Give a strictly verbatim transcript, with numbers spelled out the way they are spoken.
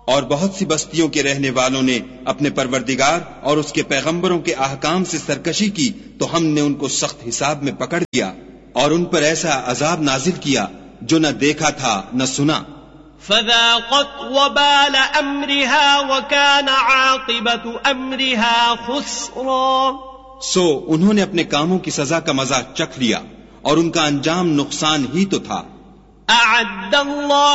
और बहुत सी बस्तियों के रहने वालों ने अपने परवरदिगार और उसके पैगंबरों के अहकाम से सरकशी की तो हमने उनको सख्त हिसाब में पकड़ दिया और उन पर ऐसा अजाब नाजिल किया जो न देखा था न सुना। फज़ाक़त वबाल अम्रिहा वकान आक़िबतु अम्रिहा खुस्रा, सो उन्होंने अपने कामों की सजा का मजा चख लिया और उनका अंजाम नुकसान ही तो था।